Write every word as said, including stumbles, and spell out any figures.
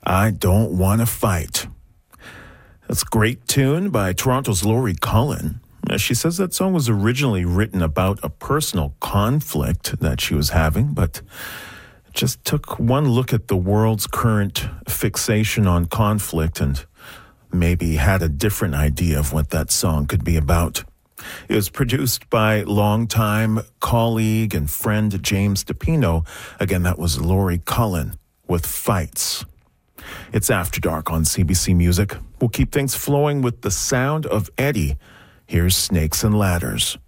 I Don't Want to Fight. That's a great tune by Toronto's Laurie Cullen. She says that song was originally written about a personal conflict that she was having, but just took one look at the world's current fixation on conflict and maybe had a different idea of what that song could be about. It was produced by longtime colleague and friend James DePino. Again, that was Laurie Cullen with Fights. It's After Dark on C B C Music. We'll keep things flowing with the sound of Eddie. Here's Snakes and Ladders.